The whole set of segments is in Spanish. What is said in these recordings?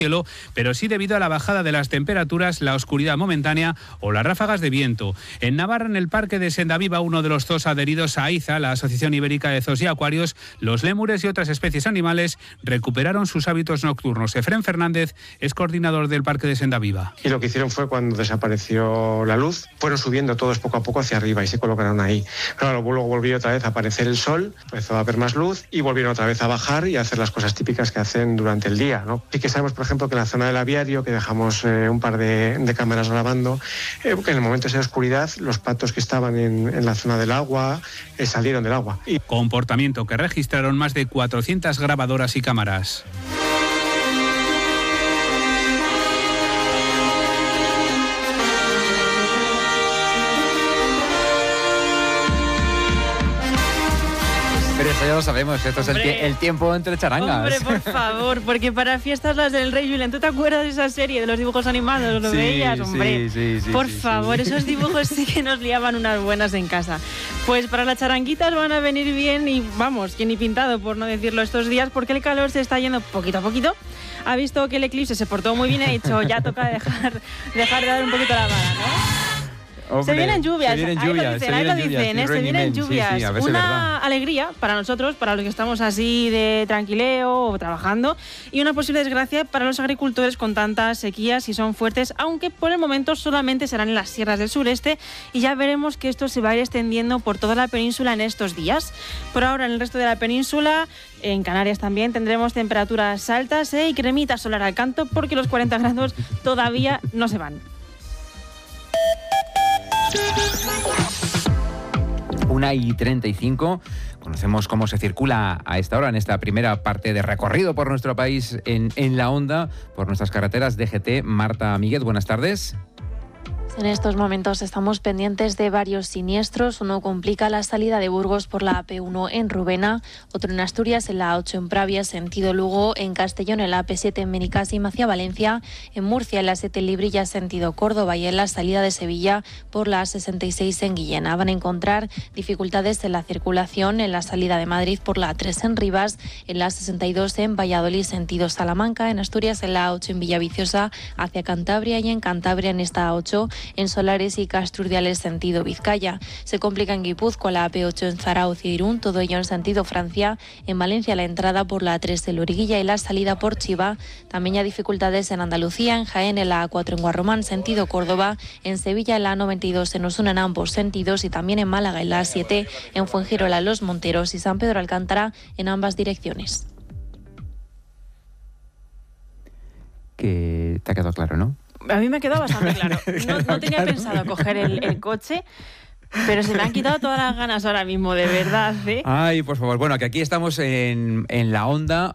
cielo, pero sí debido a la bajada de las temperaturas, la oscuridad momentánea o las ráfagas de viento. En Navarra, en el Parque de Sendaviva, uno de los zoos adheridos a AIZA, la Asociación Ibérica de Zoos y Acuarios, los lémures y otras especies animales recuperaron sus hábitos nocturnos. Efrén Fernández es coordinador del Parque de Sendaviva. Y lo que hicieron fue, cuando desapareció la luz, fueron subiendo todos poco a poco hacia arriba y se colocaron ahí. Claro, luego volvió otra vez a aparecer el sol, empezó a haber más luz y volvieron otra vez a bajar y a hacer las cosas típicas que hacen durante el día, ¿no? Sí que sabemos, por ejemplo, que en la zona del aviario, que dejamos un par de cámaras grabando, que en el momento de oscuridad los patos que estaban en la zona del agua salieron del agua. Comportamiento que registraron más de 400 grabadoras y cámaras. Pero eso ya lo sabemos, esto es el tiempo entre charangas. Hombre, por favor, porque para fiestas las del Rey Julián, ¿tú te acuerdas de esa serie de los dibujos animados? ¿Lo veías, hombre? Sí, por favor, esos dibujos sí que nos liaban unas buenas en casa. Pues para las charanguitas van a venir bien y vamos, que ni pintado, por no decirlo, estos días, porque el calor se está yendo poquito a poquito. Ha visto que el eclipse se portó muy bien y ha dicho, ya toca dejar de dar un poquito la vara, ¿no? Hombre, se vienen lluvias, ahí lo dicen, se vienen lluvias. Sí, una alegría para nosotros, para los que estamos así de tranquileo o trabajando, y una posible desgracia para los agricultores con tantas sequías si son fuertes, aunque por el momento solamente serán en las sierras del sureste, y ya veremos que esto se va a ir extendiendo por toda la península en estos días. Por ahora, en el resto de la península, en Canarias también tendremos temperaturas altas y cremita solar al canto, porque los 40 grados todavía no se van. 1:35. Conocemos cómo se circula a esta hora, en esta primera parte de recorrido por nuestro país en la onda, por nuestras carreteras. DGT, Marta Míguez, buenas tardes. En estos momentos estamos pendientes de varios siniestros. Uno complica la salida de Burgos por la AP1 en Rubena, otro en Asturias en la A8 en Pravia, sentido Lugo, en Castellón en la AP7 en Benicàssim hacia Valencia, en Murcia en la 7 en Librilla, sentido Córdoba, y en la salida de Sevilla por la A66 en Guillena. Van a encontrar dificultades en la circulación en la salida de Madrid por la A3 en Rivas, en la A62 en Valladolid, sentido Salamanca, en Asturias en la A8 en Villaviciosa hacia Cantabria, y en Cantabria en esta A8 en Solares y Casturdiales sentido Vizcaya. Se complica en Guipúzcoa la AP8 en Zarauz y Irún, todo ello en sentido Francia. En Valencia la entrada por la A3 de Loriguilla y la salida por Chiva. También hay dificultades en Andalucía, en Jaén en la A4 en Guarromán sentido Córdoba, en Sevilla en la A92 en Osuna en ambos sentidos, y también en Málaga en la A7 en Fuengirola Los Monteros y San Pedro Alcántara en ambas direcciones. Que te ha quedado claro, ¿no? A mí me ha quedado bastante claro. No tenía pensado coger el coche, pero se me han quitado todas las ganas ahora mismo, de verdad, ¿eh? Ay, por favor. Bueno, que aquí estamos en la onda,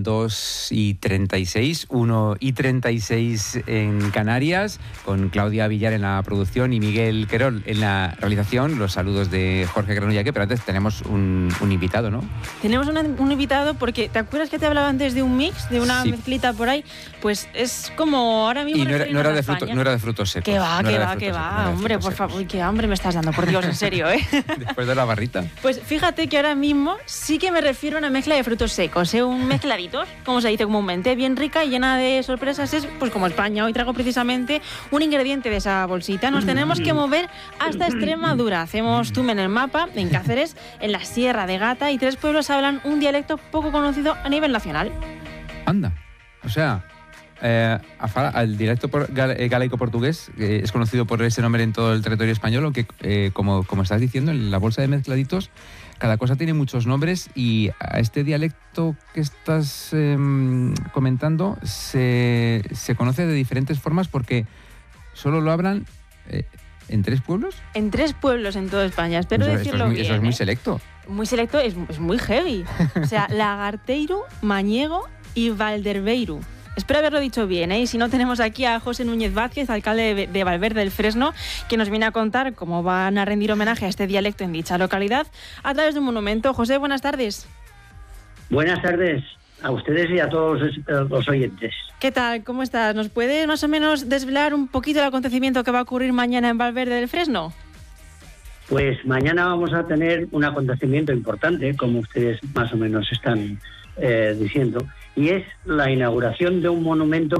2:36, 1:36 en Canarias, con Claudia Villar en la producción y Miguel Querol en la realización. Los saludos de Jorge Granollaque, pero antes tenemos un invitado, ¿no? Tenemos un invitado porque, ¿te acuerdas que te hablaba antes de un mix, de una mezclita por ahí? Pues es como ahora mismo... Y no era de frutos secos. Que va, hombre, por favor. Uy, qué hambre me estás dando, por Dios, en serio, ¿eh? Después de la barrita. Pues fíjate que ahora mismo sí que me refiero a una mezcla de frutos secos, ¿eh? Un mezcladito, como se dice comúnmente, bien rica y llena de sorpresas. Es pues como España. Hoy traigo precisamente un ingrediente de esa bolsita. Nos tenemos que mover hasta Extremadura. Hacemos zoom en el mapa, en Cáceres, en la Sierra de Gata, y 3 pueblos hablan un dialecto poco conocido a nivel nacional. Anda, o sea... el dialecto galaico-portugués es conocido por ese nombre en todo el territorio español, aunque como estás diciendo, en la bolsa de mezcladitos cada cosa tiene muchos nombres, y a este dialecto que estás comentando se conoce de diferentes formas, porque solo lo hablan ¿en 3 pueblos? En 3 pueblos en toda España, espero decirlo bien. Eso es muy selecto. Muy selecto, es muy heavy. O sea, Lagarteiru, Mañego y Valderbeiru. Espero haberlo dicho bien, ¿eh? Y si no, tenemos aquí a José Núñez Vázquez, alcalde de Valverde del Fresno, que nos viene a contar cómo van a rendir homenaje a este dialecto en dicha localidad a través de un monumento. José, buenas tardes. Buenas tardes a ustedes y a todos los oyentes. ¿Qué tal? ¿Cómo estás? ¿Nos puedes más o menos desvelar un poquito el acontecimiento que va a ocurrir mañana en Valverde del Fresno? Pues mañana vamos a tener un acontecimiento importante, como ustedes más o menos están diciendo, y es la inauguración de un monumento